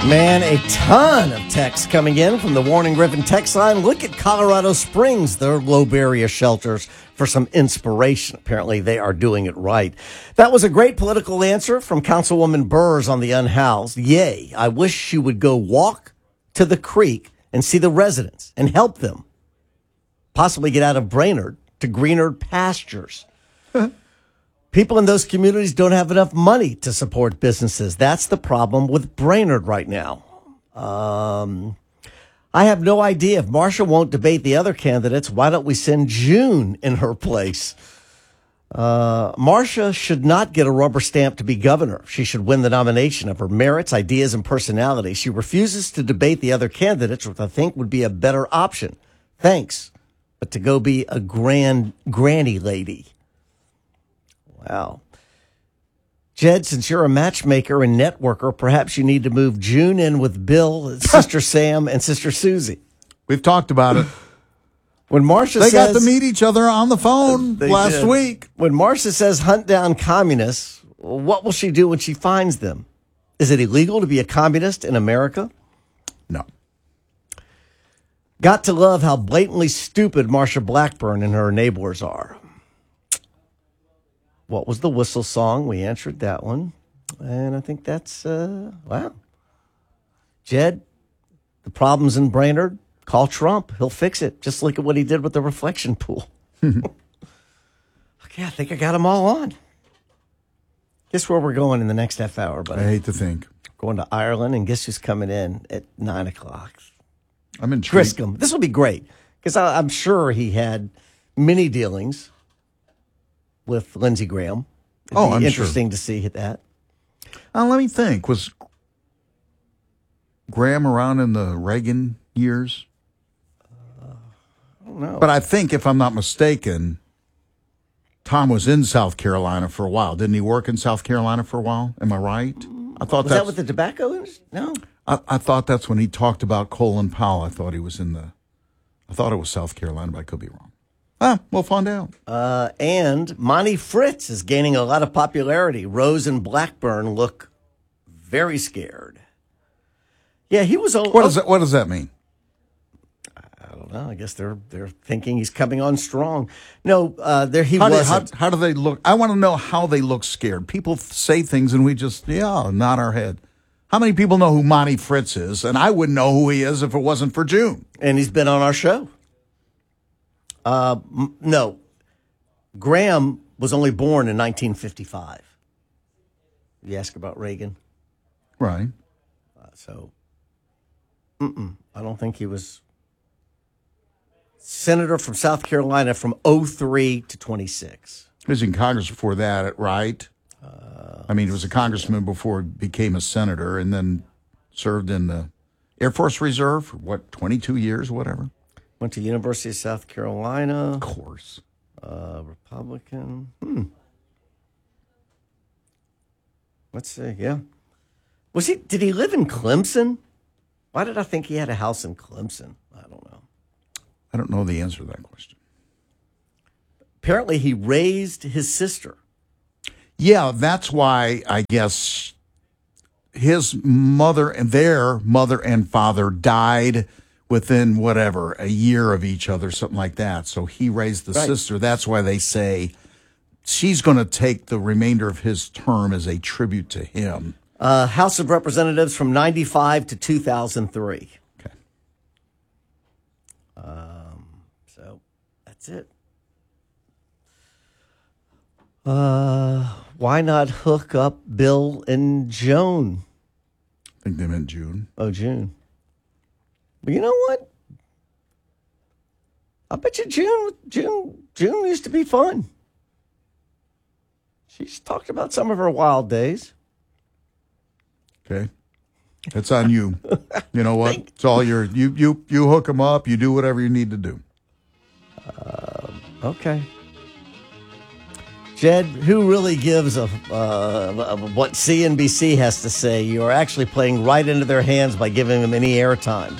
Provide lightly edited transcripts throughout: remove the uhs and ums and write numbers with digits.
Man, a ton of texts coming in from the Warren and Griffin text line. Look at Colorado Springs, their low barrier shelters, for some inspiration. Apparently, they are doing it right. That was a great political answer from Councilwoman Burrs on the Unhoused. Yay, I wish she would go walk to the creek and see the residents and help them possibly get out of Brainerd to greener pastures. People in those communities don't have enough money to support businesses. That's the problem with Brainerd right now. I have no idea. If Marcia won't debate the other candidates, why don't we send June in her place? Marcia should not get a rubber stamp to be governor. She should win the nomination of her merits, ideas, and personality. She refuses to debate the other candidates, which I think would be a better option. Thanks. But to go be a granny lady. Wow. Jed, since you're a matchmaker and networker, perhaps you need to move June in with Bill, Sister Sam, and Sister Susie. We've talked about it. When Marcia they says, got to meet each other on the phone last week. When Marcia says hunt down communists, what will she do when she finds them? Is it illegal to be a communist in America? No. Got to love how blatantly stupid Marsha Blackburn and her enablers are. What was the whistle song? We answered that one. And I think that's, wow. Jed, the problem's in Brainerd. Call Trump. He'll fix it. Just look at what he did with the reflection pool. Okay, I think I got them all on. Guess where we're going in the next half hour, buddy? I hate to think. Going to Ireland, and guess who's coming in at 9 o'clock? I'm intrigued. Griscom. This will be great, because I'm sure he had many dealings with Lindsey Graham. I'm interesting sure. to see that. Let me think. Was Graham around in the Reagan years? I don't know. But I think, if I'm not mistaken, Tom was in South Carolina for a while. Didn't he work in South Carolina for a while? Am I right? I thought was that with the tobacco industry? No. I thought that's when he talked about Colin Powell. I thought he was I thought it was South Carolina, but I could be wrong. We'll find out. And Monty Fritz is gaining a lot of popularity. Rose and Blackburn look very scared. Yeah, he was. What does that mean? I don't know. I guess they're thinking he's coming on strong. No, there he was. How do they look? I want to know how they look scared. People say things and we just nod our head. How many people know who Monty Fritz is? And I wouldn't know who he is if it wasn't for June. And he's been on our show. No, Graham was only born in 1955. You ask about Reagan, right? I don't think he was senator from South Carolina from 03 to 26. He was in Congress before that, right? He was a congressman before he became a senator, and then served in the Air Force Reserve for 22 years, whatever. Went to University of South Carolina. Of course. Republican. Let's see. Yeah. Did he live in Clemson? Why did I think he had a house in Clemson? I don't know. I don't know the answer to that question. Apparently he raised his sister. Yeah, that's why I guess his mother and their mother and father died within a year of each other, something like that. So he raised the sister. That's why they say she's going to take the remainder of his term as a tribute to him. House of Representatives from 95 to 2003. Okay. So that's it. Why not hook up Bill and Joan? I think they meant June. Oh, June. But you know what? I bet you June used to be fun. She's talked about some of her wild days. Okay. It's on you. You know what? It's all you hook them up. You do whatever you need to do. Okay. Jed, who really gives what CNBC has to say? You are actually playing right into their hands by giving them any airtime.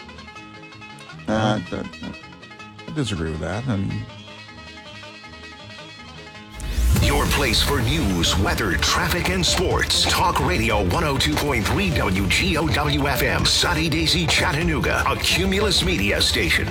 I disagree with that. Your place for news, weather, traffic, and sports. Talk Radio 102.3 WGOW-FM, Sunny Daisy, Chattanooga, a Cumulus Media station.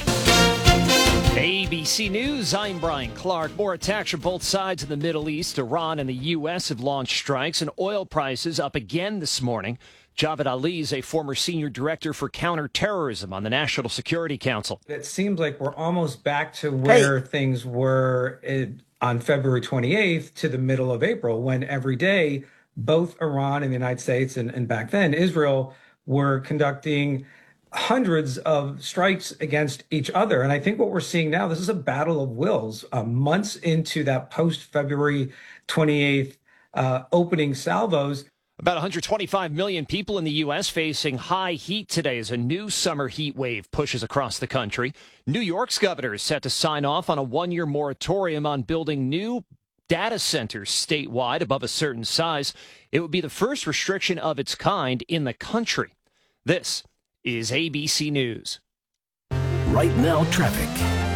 ABC News, I'm Brian Clark. More attacks from both sides of the Middle East. Iran and the U.S. have launched strikes, and oil prices up again this morning. Javed Ali is a former senior director for counterterrorism on the National Security Council. It seems like we're almost back to where things were on February 28th to the middle of April, when every day both Iran and the United States and back then Israel were conducting hundreds of strikes against each other. And I think what we're seeing now, this is a battle of wills. Months into that post-February 28th opening salvos. About 125 million people in the U.S. facing high heat today as a new summer heat wave pushes across the country. New York's governor is set to sign off on a one-year moratorium on building new data centers statewide above a certain size. It would be the first restriction of its kind in the country. This is ABC News. Right now, traffic.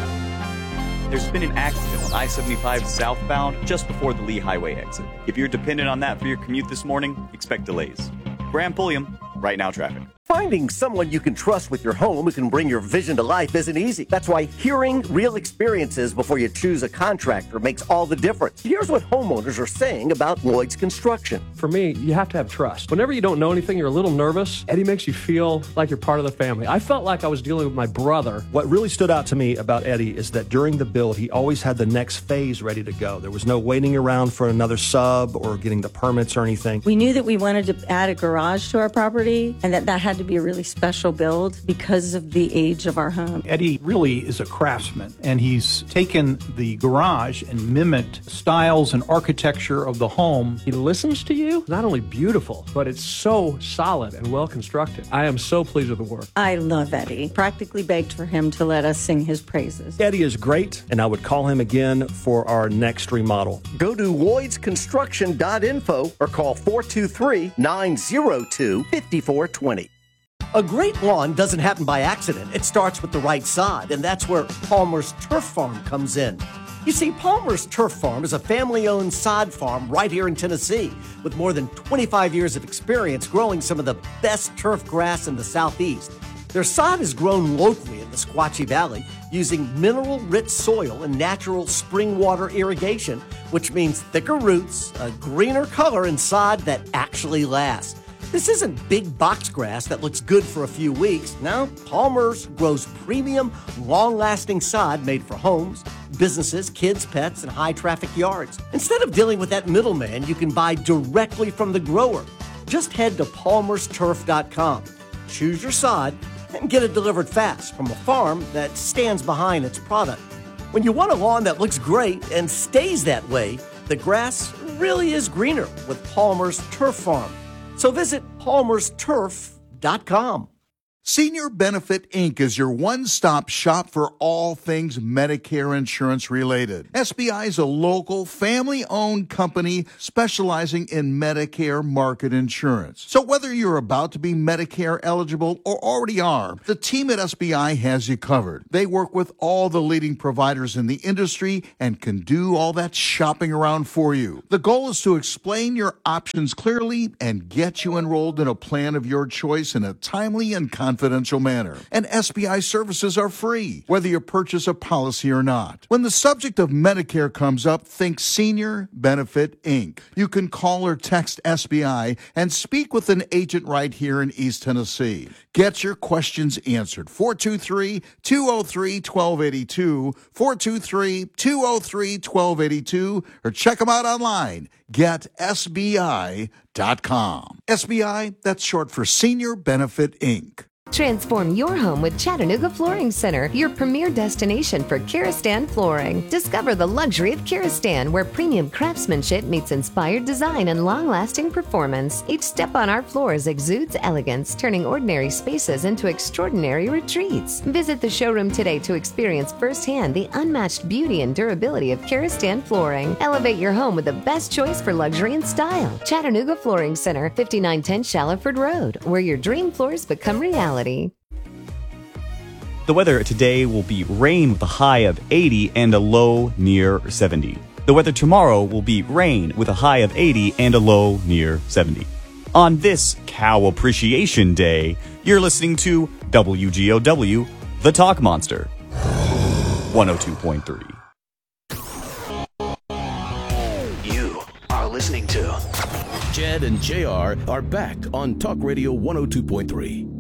There's been an accident on I-75 southbound just before the Lee Highway exit. If you're dependent on that for your commute this morning, expect delays. Graham Pulliam, Right Now Traffic. Finding someone you can trust with your home who can bring your vision to life isn't easy. That's why hearing real experiences before you choose a contractor makes all the difference. Here's what homeowners are saying about Lloyd's Construction. For me, you have to have trust. Whenever you don't know anything, you're a little nervous. Eddie makes you feel like you're part of the family. I felt like I was dealing with my brother. What really stood out to me about Eddie is that during the build, he always had the next phase ready to go. There was no waiting around for another sub or getting the permits or anything. We knew that we wanted to add a garage to our property and that had to be a really special build because of the age of our home. Eddie really is a craftsman, and he's taken the garage and mimicked styles and architecture of the home. He listens to you. Not only beautiful, but it's so solid and well constructed. I am so pleased with the work. I love Eddie. Practically begged for him to let us sing his praises. Eddie is great, and I would call him again for our next remodel. Go to LloydsConstruction.info or call 423-902-5420. A great lawn doesn't happen by accident. It starts with the right sod, and that's where Palmer's Turf Farm comes in. You see, Palmer's Turf Farm is a family-owned sod farm right here in Tennessee with more than 25 years of experience growing some of the best turf grass in the Southeast. Their sod is grown locally in the Sequatchie Valley using mineral-rich soil and natural spring water irrigation, which means thicker roots, a greener color, and sod that actually lasts. This isn't big box grass that looks good for a few weeks. No, Palmer's grows premium, long-lasting sod made for homes, businesses, kids, pets, and high-traffic yards. Instead of dealing with that middleman, you can buy directly from the grower. Just head to palmersturf.com, choose your sod, and get it delivered fast from a farm that stands behind its product. When you want a lawn that looks great and stays that way, the grass really is greener with Palmer's Turf Farm. So visit palmersturf.com. Senior Benefit Inc. is your one-stop shop for all things Medicare insurance related. SBI is a local, family-owned company specializing in Medicare market insurance. So whether you're about to be Medicare eligible or already are, the team at SBI has you covered. They work with all the leading providers in the industry and can do all that shopping around for you. The goal is to explain your options clearly and get you enrolled in a plan of your choice in a timely and confidential manner. And SBI services are free, whether you purchase a policy or not. When the subject of Medicare comes up, think Senior Benefit Inc. You can call or text SBI and speak with an agent right here in East Tennessee. Get your questions answered. 423-203-1282, 423-203-1282, or check them out online. GetSBI.com. SBI, that's short for Senior Benefit Inc. Transform your home with Chattanooga Flooring Center, your premier destination for Kiristan flooring. Discover the luxury of Kiristan, where premium craftsmanship meets inspired design and long-lasting performance. Each step on our floors exudes elegance, turning ordinary spaces into extraordinary retreats. Visit the showroom today to experience firsthand the unmatched beauty and durability of Kiristan flooring. Elevate your home with the best choice for luxury and style. Chattanooga Flooring Center, 5910 Shallowford Road, where your dream floors become reality. The weather today will be rain with a high of 80 and a low near 70. The weather tomorrow will be rain with a high of 80 and a low near 70. On this Cow Appreciation Day, you're listening to WGOW, The Talk Monster, 102.3. You are listening to Chad and JR are back on Talk Radio 102.3.